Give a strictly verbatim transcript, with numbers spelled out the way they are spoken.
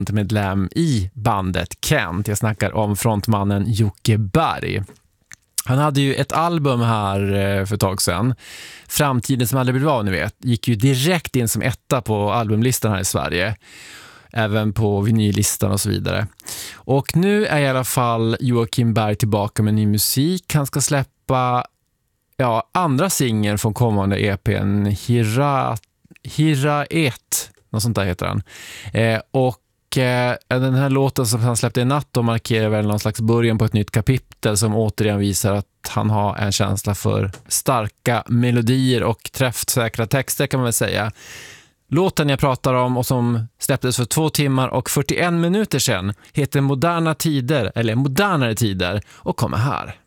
medlem i bandet Kent. Jag snackar om frontmannen Jocke Berg. Han hade ju ett album här för ett tag sedan. Framtiden som aldrig blev av, ni vet. Gick ju direkt in som etta på albumlistan här i Sverige. Även på vinyllistan och så vidare. Och nu är i alla fall Joakim Berg tillbaka med ny musik. Han ska släppa ja, andra singeln från kommande E P:n Hira, Hira ett. Något sånt där heter han. Eh, och eh, den här låten som han släppte i natt då markerar väl någon slags början på ett nytt kapitel som återigen visar att han har en känsla för starka melodier och träffsäkra texter kan man väl säga. Låten jag pratar om och som släpptes för två timmar och fyrtioen minuter sedan heter Moderna tider eller Modernare tider och kommer här.